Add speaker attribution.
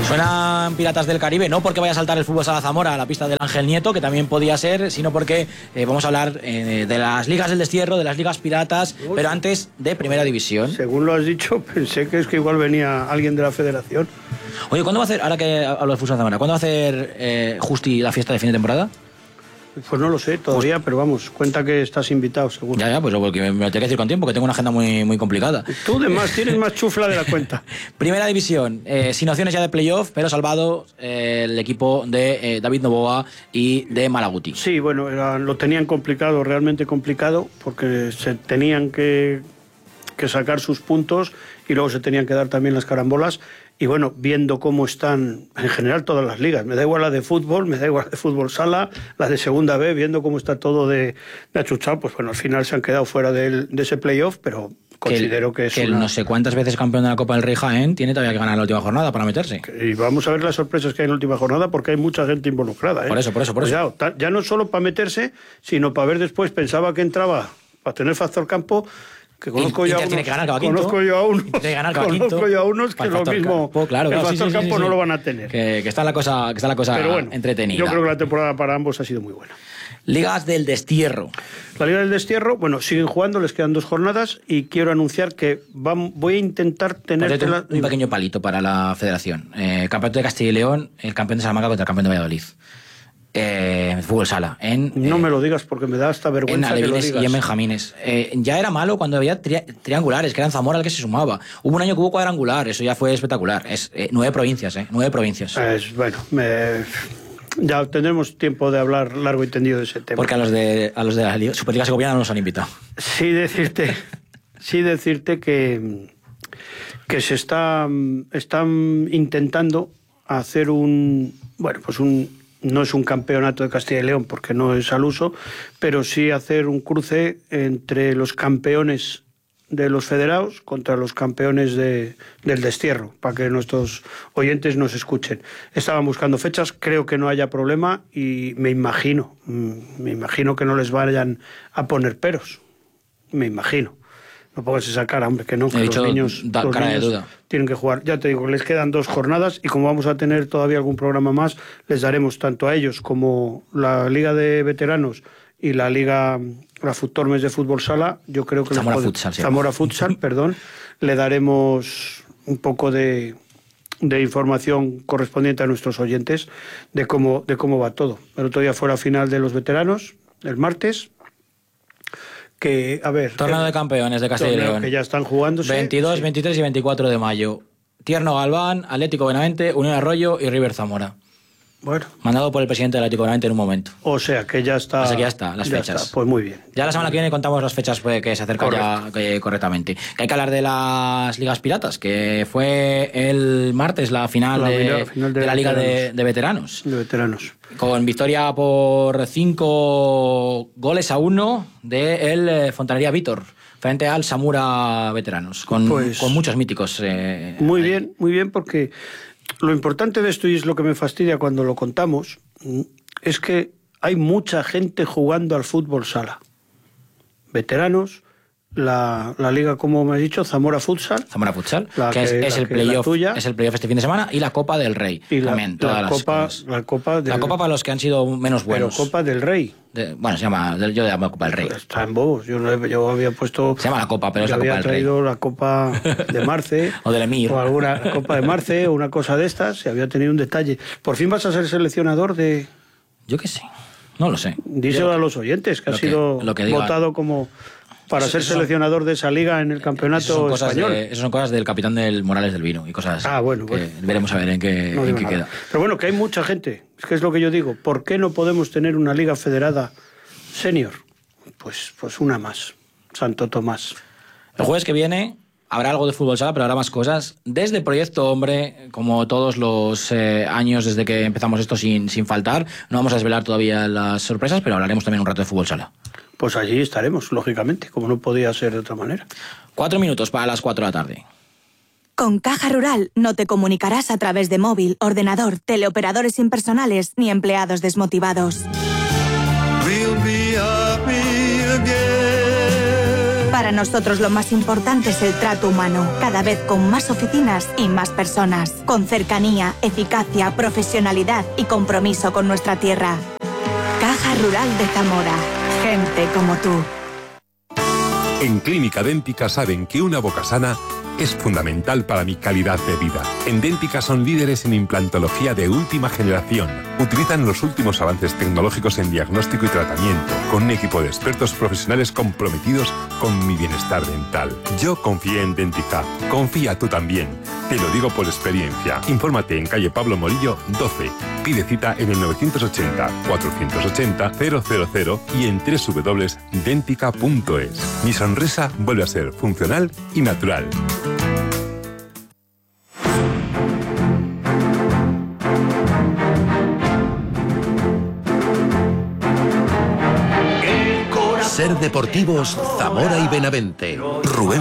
Speaker 1: Suenan Piratas del Caribe, no porque vaya a saltar el fútbol sala Zamora a la pista del Ángel Nieto, que también podía ser, sino porque vamos a hablar de las ligas del destierro, de las ligas piratas, pero antes de Primera División.
Speaker 2: Según lo has dicho, pensé que igual venía alguien de la federación.
Speaker 1: Oye, ¿cuándo va a hacer, ahora que hablo del fútbol sala Zamora, ¿cuándo va a hacer Justi la fiesta de fin de temporada?
Speaker 2: Pues no lo sé todavía, pero vamos, cuenta que estás invitado, seguro.
Speaker 1: Ya, pues porque me lo tengo que decir con tiempo, que tengo una agenda muy complicada.
Speaker 2: Tú tienes más chufla de la cuenta.
Speaker 1: Primera División, sin opciones ya de playoff, pero salvado el equipo de David Novoa y de Malaguti.
Speaker 2: Sí, bueno, lo tenían complicado, realmente complicado, porque se tenían que sacar sus puntos y luego se tenían que dar también las carambolas. Y bueno, viendo cómo están en general todas las ligas, me da igual la de fútbol, me da igual la de fútbol sala, la de segunda B, viendo cómo está todo de achuchado, pues bueno, al final se han quedado fuera de ese playoff, pero considero que es
Speaker 1: el no sé cuántas veces campeón de la Copa del Rey Jaén tiene todavía que ganar la última jornada para meterse.
Speaker 2: Y vamos a ver las sorpresas que hay en la última jornada, porque hay mucha gente involucrada, ¿eh?
Speaker 1: Por eso.
Speaker 2: Pues ya no solo para meterse, sino para ver después. Pensaba que entraba para tener factor campo, que conozco yo a unos, conozco yo a unos que lo mismo,
Speaker 1: claro,
Speaker 2: el factor campo no lo van a tener.
Speaker 1: Que está la cosa pero bueno, entretenida.
Speaker 2: Yo creo que la temporada para ambos ha sido muy buena.
Speaker 1: Ligas del destierro.
Speaker 2: La Liga del Destierro, bueno, siguen jugando, les quedan 2 jornadas y quiero anunciar que voy a intentar tener
Speaker 1: un pequeño palito para la federación. Campeonato de Castilla y León, el campeón de Salamanca contra el campeón de Valladolid. Fútbol sala.
Speaker 2: No me lo digas porque me da hasta vergüenza.
Speaker 1: En Alevines
Speaker 2: que lo digas.
Speaker 1: y en Benjamines. Ya era malo cuando había triangulares, que eran Zamora el que se sumaba. Hubo un año que hubo cuadrangular, eso ya fue espectacular. 9 provincias, 9 provincias.
Speaker 2: Bueno, ya tendremos tiempo de hablar largo y tendido de ese tema.
Speaker 1: Porque a los de la Superliga Segoviana no nos han invitado.
Speaker 2: Sí decirte que se están intentando hacer no es un campeonato de Castilla y León porque no es al uso, pero sí hacer un cruce entre los campeones de los federados contra los campeones del destierro, para que nuestros oyentes nos escuchen. Estaban buscando fechas, creo que no haya problema y me imagino que no les vayan a poner peros. Me imagino. No pongas esa cara, hombre, que no, que los niños tienen que jugar. Ya te digo, les quedan 2 jornadas y como vamos a tener todavía algún programa más, les daremos tanto a ellos como la Liga de Veteranos y la Futormes de Fútbol Sala, yo creo que Zamora Futsal, perdón, le daremos un poco de información correspondiente a nuestros oyentes de cómo va todo. El otro día fue la final de los veteranos, el martes.
Speaker 1: Torneo de campeones de Castilla y León.
Speaker 2: Que ya están jugándose.
Speaker 1: 22, 23 y 24 de mayo. Tierno Galván, Atlético Benavente, Unión Arroyo y River Zamora.
Speaker 2: Bueno.
Speaker 1: Mandado por el presidente del Atlético Benavente en un momento.
Speaker 2: O sea que ya está.
Speaker 1: Las fechas.
Speaker 2: Está. Pues muy bien.
Speaker 1: Ya la semana que viene contamos las fechas que se acercan correctamente. Que hay que hablar de las ligas piratas, que fue el martes la final de la Liga de Veteranos.
Speaker 2: De veteranos.
Speaker 1: Con victoria por 5-1 del Fontanería Vítor frente al Samura Veteranos, con muchos míticos.
Speaker 2: Muy bien, porque lo importante de esto, y es lo que me fastidia cuando lo contamos, es que hay mucha gente jugando al fútbol sala. Veteranos, la liga, como me has dicho, Zamora Futsal,
Speaker 1: que es el playoff este fin de semana, y la Copa del Rey.
Speaker 2: Y
Speaker 1: también,
Speaker 2: la Copa
Speaker 1: para los que han sido menos buenos.
Speaker 2: Pero Copa del Rey.
Speaker 1: Se llama, yo le llamo Copa del Rey.
Speaker 2: Está en bobos. Yo había puesto.
Speaker 1: Se llama la Copa, pero es la Copa del Rey.
Speaker 2: Había traído la Copa de Marce.
Speaker 1: O del Emir.
Speaker 2: O alguna Copa de Marce, o una cosa de estas. Se había tenido un detalle. ¿Por fin vas a ser seleccionador de.?
Speaker 1: Yo qué sé. No lo sé.
Speaker 2: Díselo a los oyentes, que ha sido votado como. Para ser seleccionador de esa liga en el campeonato español.
Speaker 1: Esas son cosas del capitán del Morales del Vino y cosas
Speaker 2: bueno.
Speaker 1: Veremos a ver en qué queda.
Speaker 2: Pero bueno, que hay mucha gente. Es que es lo que yo digo. ¿Por qué no podemos tener una liga federada senior? Pues una más. Santo Tomás.
Speaker 1: El jueves que viene habrá algo de fútbol sala, pero habrá más cosas. Desde Proyecto Hombre, como todos los años desde que empezamos esto sin faltar, no vamos a desvelar todavía las sorpresas, pero hablaremos también un rato de fútbol sala.
Speaker 2: Pues allí estaremos, lógicamente, como no podía ser de otra manera.
Speaker 1: 4 minutos para las 4 de la tarde.
Speaker 3: Con Caja Rural no te comunicarás a través de móvil, ordenador, teleoperadores impersonales ni empleados desmotivados. Para nosotros lo más importante es el trato humano, cada vez con más oficinas y más personas, con cercanía, eficacia, profesionalidad y compromiso con nuestra tierra. Caja Rural de Zamora. Gente como tú.
Speaker 4: En Clínica Dèntica saben que una boca sana es fundamental para mi calidad de vida. En Dèntica son líderes en implantología de última generación. Utilizan los últimos avances tecnológicos en diagnóstico y tratamiento, con un equipo de expertos profesionales comprometidos con mi bienestar dental. Yo confié en Dèntica. Confía tú también. Te lo digo por experiencia. Infórmate en calle Pablo Morillo 12. Pide cita en el 980 480 000 y en www.dentica.es. Mi sonrisa vuelve a ser funcional y natural.
Speaker 5: Ser Deportivos, Zamora y Benavente. Rubén